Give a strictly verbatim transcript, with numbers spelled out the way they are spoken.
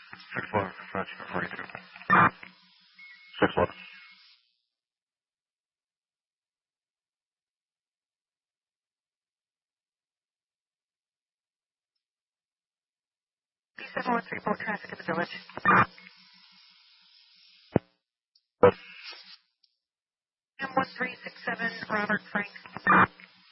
six one, French, forty-two. six one. B seven one three, boat traffic in the village. Good. M one three six seven, Robert Frank.